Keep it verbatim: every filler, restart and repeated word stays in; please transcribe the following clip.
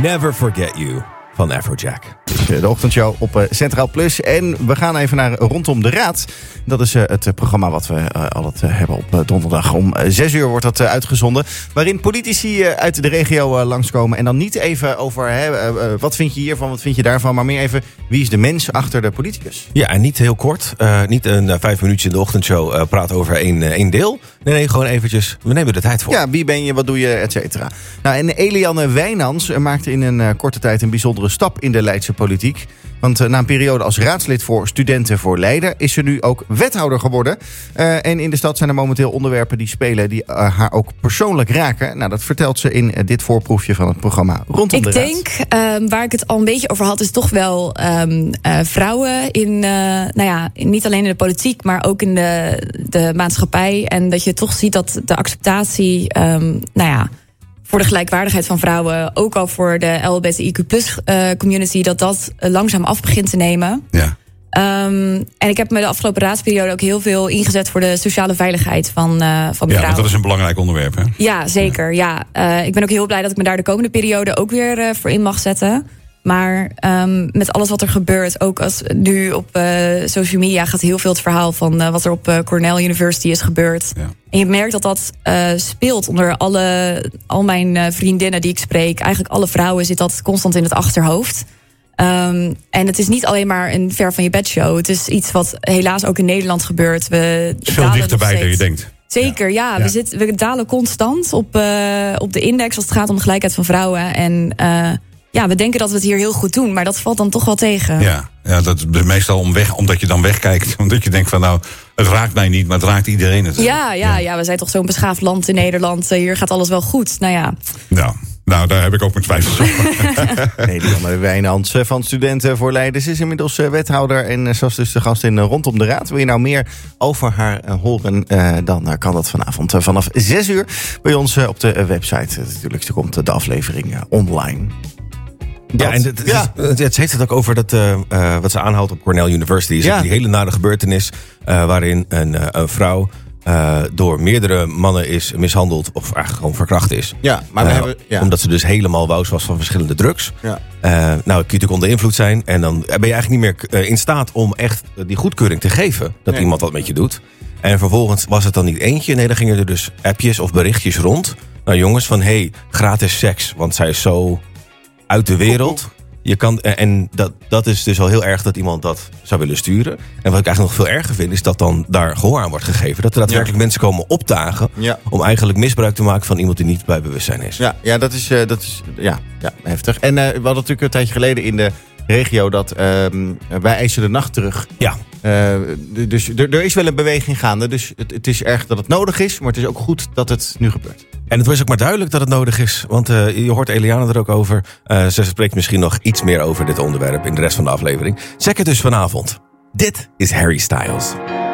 Never Forget You van Afrojack. De ochtendshow op Centraal Plus. En we gaan even naar Rondom de Raad. Dat is het programma wat we altijd hebben op donderdag. Om zes uur wordt dat uitgezonden. Waarin politici uit de regio langskomen. En dan niet even over hè, wat vind je hiervan, wat vind je daarvan. Maar meer even wie is de mens achter de politicus. Ja, en niet heel kort. Uh, niet een uh, vijf minuutjes in de ochtendshow uh, praten over één, uh, één deel. Nee, nee, gewoon eventjes. We nemen er de tijd voor. Ja, wie ben je, wat doe je, et cetera. Nou, en Eliane Wijnands maakte in een uh, korte tijd een bijzondere stap in de Leidse politiek. Want uh, na een periode als raadslid voor Studenten voor Leiden is ze nu ook wethouder geworden. Uh, en in de stad zijn er momenteel onderwerpen die spelen die uh, haar ook persoonlijk raken. Nou, dat vertelt ze in uh, dit voorproefje van het programma Rondom ik de Raad. Ik denk, um, waar ik het al een beetje over had, is toch wel um, uh, vrouwen in, uh, nou ja, niet alleen in de politiek, maar ook in de, de maatschappij. En dat je toch ziet dat de acceptatie, um, nou ja, voor de gelijkwaardigheid van vrouwen, ook al voor de L H B T I Q plus uh, community, dat dat uh, langzaam af begint te nemen. Ja. Um, en ik heb me de afgelopen raadsperiode ook heel veel ingezet voor de sociale veiligheid van, uh, van de ja, vrouwen. want dat is een belangrijk onderwerp, hè? Ja, zeker. Ja. Uh, ik ben ook heel blij dat ik me daar de komende periode ook weer uh, voor in mag zetten. Maar um, met alles wat er gebeurt, ook als nu op uh, social media gaat heel veel het verhaal van uh, wat er op uh, Cornell University is gebeurd. Ja. En je merkt dat dat uh, speelt onder alle, al mijn uh, vriendinnen die ik spreek. Eigenlijk alle vrouwen zit dat constant in het achterhoofd. Um, en het is niet alleen maar een ver van je bed show. Het is iets wat helaas ook in Nederland gebeurt. We veel dichterbij dan je denkt. Zeker, ja. ja. ja. We, zitten, we dalen constant op, uh, op de index als het gaat om de gelijkheid van vrouwen. En uh, ja, we denken dat we het hier heel goed doen, maar dat valt dan toch wel tegen. Ja, ja, dat is meestal om weg, omdat je dan wegkijkt. Omdat je denkt van nou, het raakt mij niet, maar het raakt iedereen. Het. Ja, ja, ja, we zijn toch zo'n beschaafd land in Nederland. Hier gaat alles wel goed. Nou ja. Ja. Nou, daar heb ik ook mijn twijfels over. Eliane Wijnands van Studenten voor Leiden. Ze is inmiddels wethouder en zoals dus de gast in Rondom de Raad. Wil je nou meer over haar horen, uh, dan uh, kan dat vanavond uh, vanaf zes uur bij ons uh, op de website. Uh, natuurlijk komt de aflevering uh, online. Dat, ja, en het, ja. Het, het heeft het ook over dat, uh, uh, wat ze aanhaalt op Cornell University. Is ja. Die hele nare gebeurtenis uh, waarin een, uh, een vrouw Uh, door meerdere mannen is mishandeld of eigenlijk gewoon verkracht is. Ja, maar we uh, hebben, ja. Omdat ze dus helemaal wous was van verschillende drugs. Ja. Uh, nou, kun je natuurlijk onder invloed zijn en dan ben je eigenlijk niet meer uh, in staat om echt die goedkeuring te geven dat nee. iemand dat met je doet. En vervolgens was het dan niet eentje. Nee, dan gingen er dus appjes of berichtjes rond. Nou jongens, van hey, gratis seks, want zij is zo uit de wereld. Je kan, en dat, dat is dus al heel erg dat iemand dat zou willen sturen. En wat ik eigenlijk nog veel erger vind, is dat dan daar gehoor aan wordt gegeven. Dat er daadwerkelijk ja. mensen komen opdagen ja. om eigenlijk misbruik te maken van iemand die niet bij bewustzijn is. Ja, ja dat is, uh, dat is ja, ja, heftig. En uh, we hadden natuurlijk een tijdje geleden in de regio dat uh, wij eisen de nacht terug. Ja. Uh, dus er, er is wel een beweging gaande. Dus het, het is erg dat het nodig is, maar het is ook goed dat het nu gebeurt. En het was ook maar duidelijk dat het nodig is. Want uh, je hoort Eliane er ook over. Uh, ze spreekt misschien nog iets meer over dit onderwerp in de rest van de aflevering. Check het dus vanavond. Dit is Harry Styles.